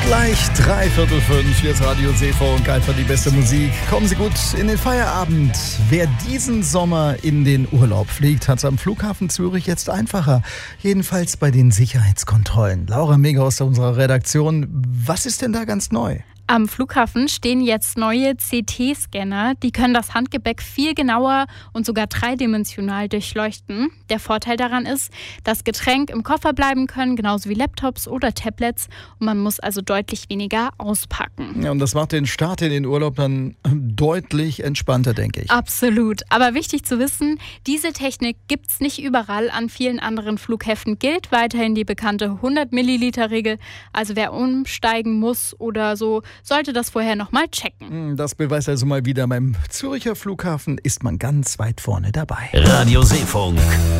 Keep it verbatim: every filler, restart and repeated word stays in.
Gleich dreiviertel fünf, hier ist Radio Seefunk, einfach die beste Musik. Kommen Sie gut in den Feierabend. Wer diesen Sommer in den Urlaub fliegt, hat es am Flughafen Zürich jetzt einfacher. Jedenfalls bei den Sicherheitskontrollen. Laura Mega aus unserer Redaktion, was ist denn da ganz neu? Am Flughafen stehen jetzt neue C T-Scanner. Die können das Handgepäck viel genauer und sogar dreidimensional durchleuchten. Der Vorteil daran ist, dass Getränke im Koffer bleiben können, genauso wie Laptops oder Tablets. Und man muss also deutlich weniger auspacken. Ja, und das macht den Start in den Urlaub dann deutlich entspannter, denke ich. Absolut. Aber wichtig zu wissen, diese Technik gibt es nicht überall. An vielen anderen Flughäfen gilt weiterhin die bekannte hundert Milliliter Regel. Also wer umsteigen muss oder so, sollte das vorher nochmal checken. Das beweist also mal wieder, beim Züricher Flughafen ist man ganz weit vorne dabei. Radio Seefunk.